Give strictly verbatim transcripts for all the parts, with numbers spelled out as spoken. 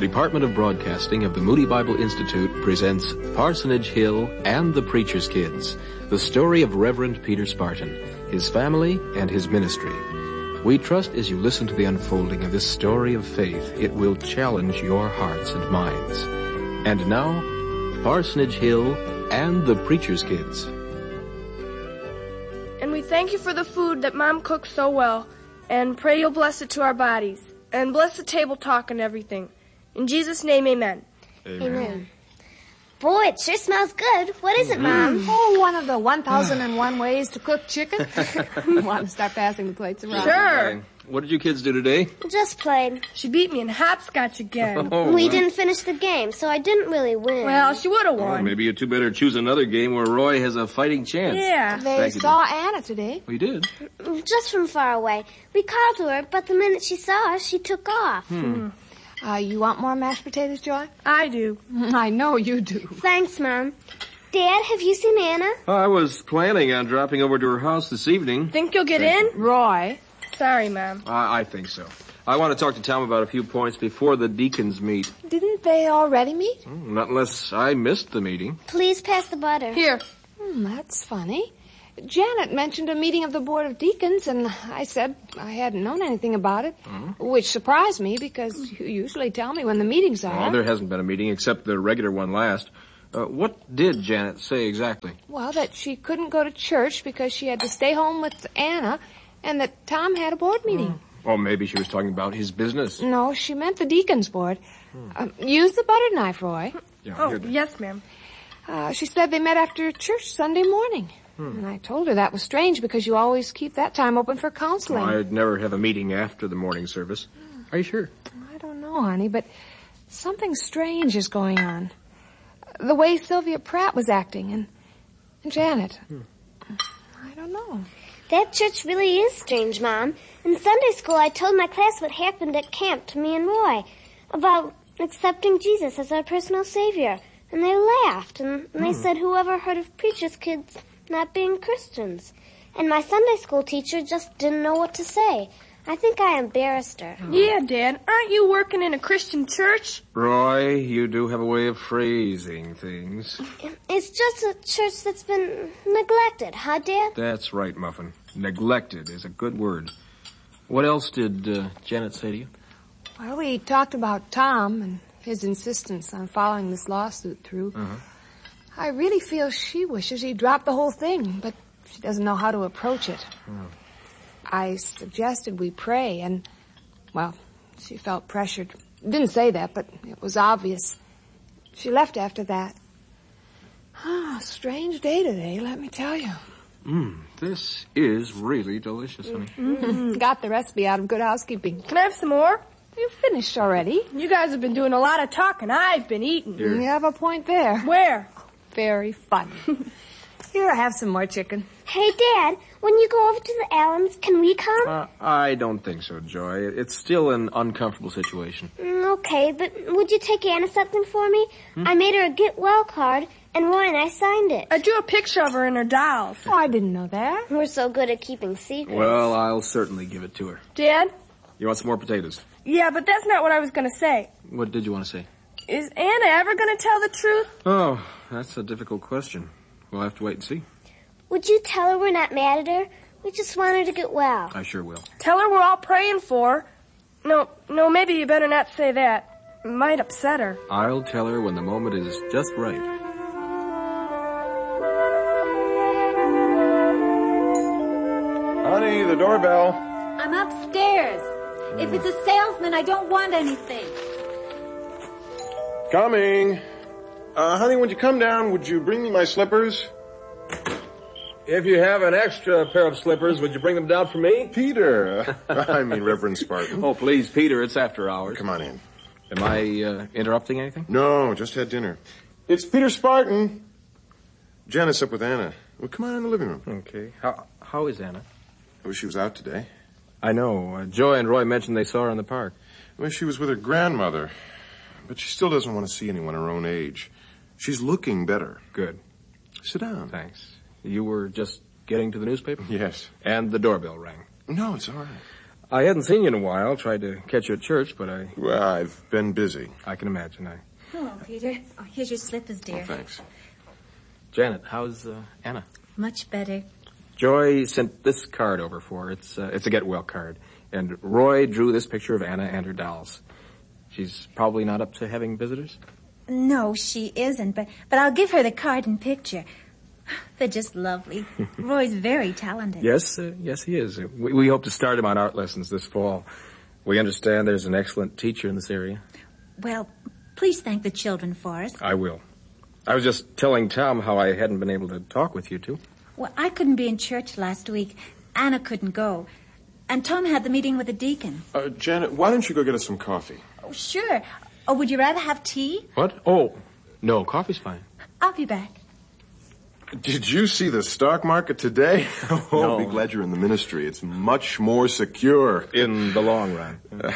Department of Broadcasting of the Moody Bible Institute presents Parsonage Hill and the Preacher's Kids, the story of Reverend Peter Spartan, his family, and his ministry. We trust as you listen to the unfolding of this story of faith, it will challenge your hearts and minds. And now, Parsonage Hill and the Preacher's Kids. And we thank you for the food that Mom cooks so well, and pray you'll bless it to our bodies, and bless the table talk and everything. In Jesus' name, amen. Amen. Amen. Boy, it sure smells good. What is it, Mom? Oh, one of the one thousand and one ways to cook chicken. Want to start passing the plates around? Sure. What did you kids do today? Just played. She beat me in hopscotch again. Oh, we well. didn't finish the game, so I didn't really win. Well, she would have won. Oh, maybe you two better choose another game where Roy has a fighting chance. Yeah. They Thank you, saw Anna today. We did. Just from far away. We called to her, but the minute she saw us, she took off. Hmm. Uh, you want more mashed potatoes, Joy? I do. I know you do. Thanks, Mom. Dad, have you seen Anna? I was planning on dropping over to her house this evening. Think you'll get in? Roy. Sorry, Mom. I, I think so. I want to talk to Tom about a few points before the deacons meet. Didn't they already meet? Hmm, not unless I missed the meeting. Please pass the butter. Here. Hmm, that's funny. Janet mentioned a meeting of the Board of Deacons, and I said I hadn't known anything about it, Mm-hmm. which surprised me because you usually tell me when the meetings are. Well, there hasn't been a meeting except the regular one last. Uh, what did Janet say exactly? Well, that she couldn't go to church because she had to stay home with Anna, and that Tom had a board meeting. Mm. Well, maybe she was talking about his business. No, she meant the Deacons Board. Hmm. Uh, use the butter knife, Roy. Yeah, Oh, here then. yes, ma'am. Uh, she said they met after church Sunday morning. Hmm. And I told her that was strange because you always keep that time open for counseling. Well, I'd never have a meeting after the morning service. Are you sure? I don't know, honey, but something strange is going on. The way Sylvia Pratt was acting and, and Janet. Hmm. I don't know. That church really is strange, Mom. In Sunday school, I told my class what happened at camp to me and Roy about accepting Jesus as our personal Savior. And they laughed, and, and they Hmm. said, whoever heard of preachers' kids not being Christians? And my Sunday school teacher just didn't know what to say. I think I embarrassed her. Yeah, Dad. Aren't you working in a Christian church? Roy, you do have a way of phrasing things. It's just a church that's been neglected, huh, Dad? That's right, Muffin. Neglected is a good word. What else did uh, Janet say to you? Well, we talked about Tom and his insistence on following this lawsuit through. Uh-huh. I really feel she wishes he dropped the whole thing, but she doesn't know how to approach it. Oh. I suggested we pray, and, well, she felt pressured. Didn't say that, but it was obvious. She left after that. Ah, strange day today, let me tell you. Mmm, this is really delicious, honey. Mm-hmm. Got the recipe out of Good Housekeeping. Can I have some more? You finished already. You guys have been doing a lot of talking. I've been eating. Here. You have a point there. Where? Very funny. Here, I have some more chicken. Hey, Dad, when you go over to the Allens, can we come? Uh, I don't think so, Joy. It's still an uncomfortable situation. Mm, okay, but would you take Anna something for me? Hmm? I made her a get well card, and Roy and I signed it. I drew a picture of her and her dolls. Oh, I didn't know that. We're so good at keeping secrets. Well, I'll certainly give it to her. Dad? You want some more potatoes? Yeah, but that's not what I was going to say. What did you want to say? Is Anna ever going to tell the truth? Oh, that's a difficult question. We'll have to wait and see. Would you tell her we're not mad at her? We just want her to get well. I sure will. Tell her we're all praying for her. No, no, maybe you better not say that. It might upset her. I'll tell her when the moment is just right. Honey, the doorbell. I'm upstairs. If it's a salesman, I don't want anything. Coming. Uh, honey, when you come down, would you bring me my slippers? If you have an extra pair of slippers, would you bring them down for me? Peter. I mean, Reverend Spartan. Oh, please, Peter, it's after hours. Come on in. Am I uh, interrupting anything? No, just had dinner. It's Peter Spartan. Janet's up with Anna. Well, come on in the living room. Okay. How How is Anna? Oh, she was out today. I know. Uh, Joy and Roy mentioned they saw her in the park. Well, she was with her grandmother. But she still doesn't want to see anyone her own age. She's looking better. Good. Sit down. Thanks. You were just getting to the newspaper? Yes. And the doorbell rang. No, it's all right. I hadn't seen you in a while. Tried to catch you at church, but I... Well, I've been busy. I can imagine. I... Hello, Peter. Oh, here's your slippers, dear. Oh, thanks. Janet, how's uh, Anna? Much better. Joy sent this card over for her. It's, uh, it's a get well card. And Roy drew this picture of Anna and her dolls. She's probably not up to having visitors? No, she isn't, but, but I'll give her the card and picture. They're just lovely. Roy's very talented. Yes, uh, yes, he is. We, we hope to start him on art lessons this fall. We understand there's an excellent teacher in this area. Well, please thank the children for us. I will. I was just telling Tom how I hadn't been able to talk with you two. Well, I couldn't be in church last week. Anna couldn't go. And Tom had the meeting with the deacon. Uh, Janet, why don't you go get us some coffee? Oh, sure. Oh, would you rather have tea? What? Oh, no, coffee's fine. I'll be back. Did you see the stock market today? Oh, No. I'll be glad you're in the ministry. It's much more secure. In the long run. Uh,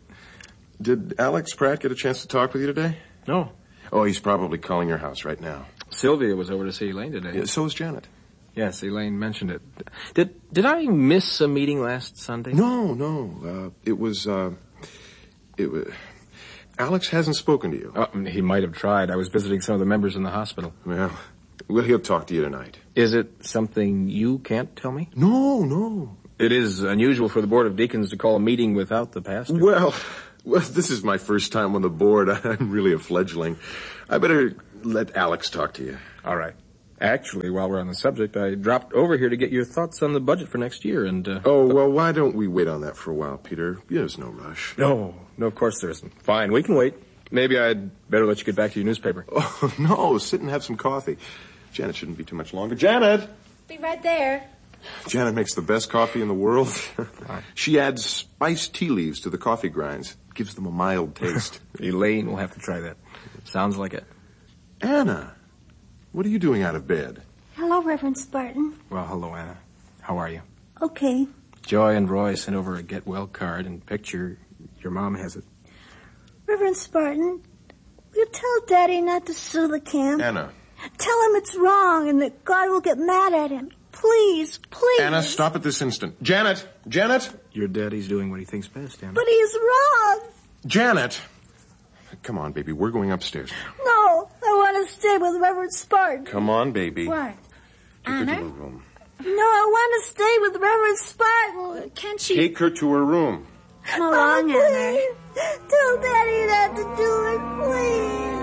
did Alex Pratt get a chance to talk with you today? No. Oh, he's probably calling your house right now. Sylvia was over to see Elaine today. Yeah, so is Janet. Yes, Elaine mentioned it. Did did I miss a meeting last Sunday? No, no. Uh, it was, uh, it was... Alex hasn't spoken to you. Oh, he might have tried. I was visiting some of the members in the hospital. Well, well, he'll talk to you tonight. Is it something you can't tell me? No, no. It is unusual for the Board of Deacons to call a meeting without the pastor. Well, well, this is my first time on the board. I'm really a fledgling. I better let Alex talk to you. All right. Actually, while we're on the subject, I dropped over here to get your thoughts on the budget for next year, and... Uh, oh, well, why don't we wait on that for a while, Peter? There's no rush. No, no, of course there isn't. Fine, we can wait. Maybe I'd better let you get back to your newspaper. Oh, no, sit and have some coffee. Janet shouldn't be too much longer. Janet! Be right there. Janet makes the best coffee in the world. She adds spiced tea leaves to the coffee grinds. Gives them a mild taste. Elaine will have to try that. Sounds like it. Anna, what are you doing out of bed? Hello, Reverend Spartan. Well, hello, Anna. How are you? Okay. Joy and Roy sent over a get well card and picture. Your mom has it. Reverend Spartan, will you tell Daddy not to sue the camp? Anna. Tell him it's wrong and that God will get mad at him. Please, please. Anna, stop at this instant. Janet! Janet! Your daddy's doing what he thinks best, Anna. But he's wrong. Janet! Come on, baby. We're going upstairs. No, I want to stay with Reverend Spartan. Come on, baby. What? Take her to Anna? her room. No, I want to stay with Reverend Spartan. Can't she... Take her to her room. Come along, oh, Anna. please. Tell Daddy not to do it, please.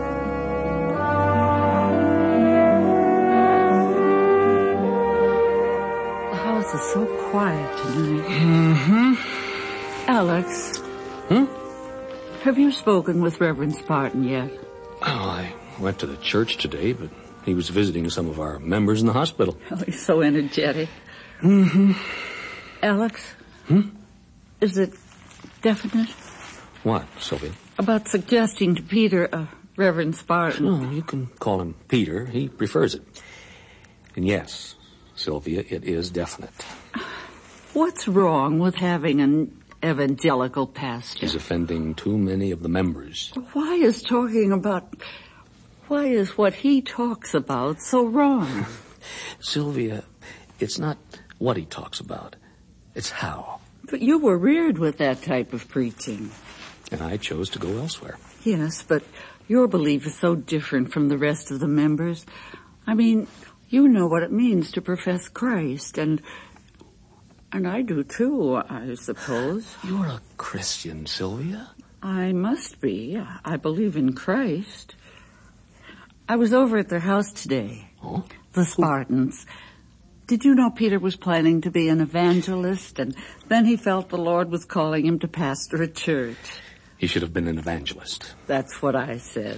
The house is so quiet tonight. Mm-hmm. Alex. Hmm? Have you spoken with Reverend Spartan yet? Oh, I went to the church today, but he was visiting some of our members in the hospital. Oh, he's so energetic. Mm-hmm. Alex? Hmm? Is it definite? What, Sylvia? About suggesting to Peter a Reverend Spartan. No, you can call him Peter. He prefers it. And yes, Sylvia, it is definite. What's wrong with having an evangelical pastor? He's offending too many of the members. Why is talking about... Why is what he talks about so wrong? Sylvia, it's not what he talks about. It's how. But you were reared with that type of preaching. And I chose to go elsewhere. Yes, but your belief is so different from the rest of the members. I mean, you know what it means to profess Christ, and... And I do too, I suppose. You're a Christian, Sylvia. I must be. I believe in Christ. I was over at their house today. Oh? The Spartans. Did you know Peter was planning to be an evangelist, and then he felt the Lord was calling him to pastor a church? He should have been an evangelist. That's what I said.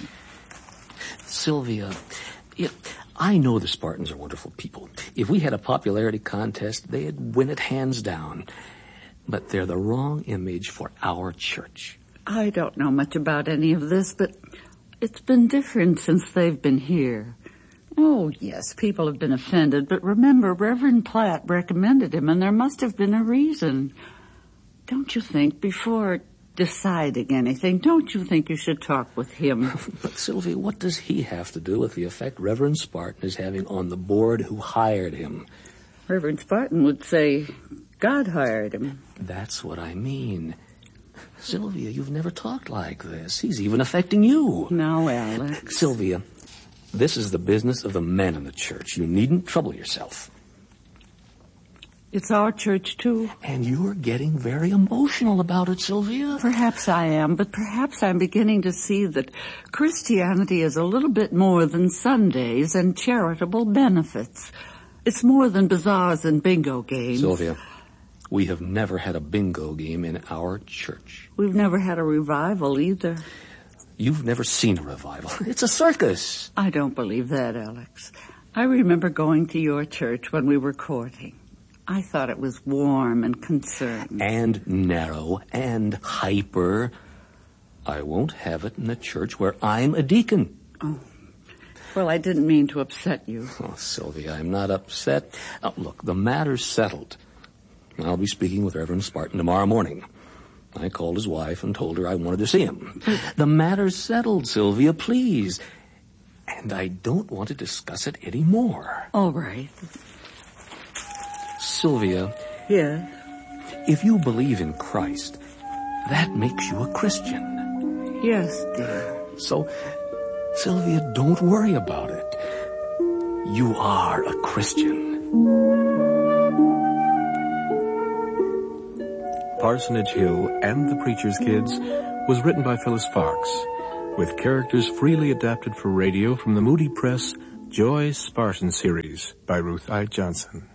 Sylvia, yeah, I know the Spartans are wonderful people. If we had a popularity contest, they'd win it hands down. But they're the wrong image for our church. I don't know much about any of this, but it's been different since they've been here. Oh, yes, people have been offended, but remember, Reverend Platt recommended him, and there must have been a reason. Don't you think, before deciding anything, don't you think you should talk with him? But, Sylvia, what does he have to do with the effect Reverend Spartan is having on the board who hired him? Reverend Spartan would say, God hired him. That's what I mean. Sylvia, you've never talked like this. He's even affecting you. Now, Alex. Sylvia, this is the business of the men in the church. You needn't trouble yourself. It's our church, too. And you're getting very emotional about it, Sylvia. Perhaps I am, but perhaps I'm beginning to see that Christianity is a little bit more than Sundays and charitable benefits. It's more than bazaars and bingo games. Sylvia, we have never had a bingo game in our church. We've never had a revival either. You've never seen a revival. It's a circus. I don't believe that, Alex. I remember going to your church when we were courting. I thought it was warm and concerned. And narrow and hyper. I won't have it in a church where I'm a deacon. Oh. Well, I didn't mean to upset you. Oh, Sylvia, I'm not upset. Oh, look, the matter's settled. I'll be speaking with Reverend Spartan tomorrow morning. I called his wife and told her I wanted to see him. The matter's settled, Sylvia, please. And I don't want to discuss it anymore. All right. Sylvia. Yes? If you believe in Christ, that makes you a Christian. Yes, dear. So, Sylvia, don't worry about it. You are a Christian. Parsonage Hill and the Preacher's Kids was written by Phyllis Fox, with characters freely adapted for radio from the Moody Press Joy Spartan series by Ruth I. Johnson.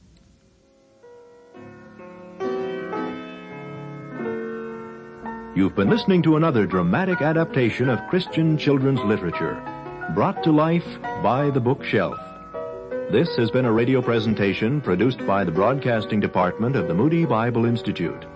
You've been listening to another dramatic adaptation of Christian children's literature, brought to life by The Bookshelf. This has been a radio presentation produced by the Broadcasting Department of the Moody Bible Institute.